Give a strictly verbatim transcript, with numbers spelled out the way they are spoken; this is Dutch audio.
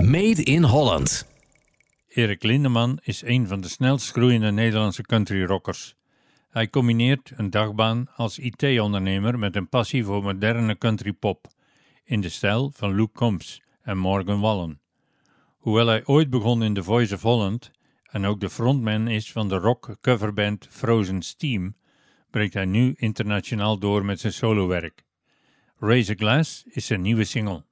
Made in Holland. Erik Lindeman is een van de snelst groeiende Nederlandse country rockers. Hij combineert een dagbaan als I T-ondernemer met een passie voor moderne country pop, in de stijl van Luke Combs en Morgan Wallen. Hoewel hij ooit begon in The Voice of Holland en ook de frontman is van de rock coverband Frozen Steam, breekt hij nu internationaal door met zijn solowerk. Raise a Glass is zijn nieuwe single.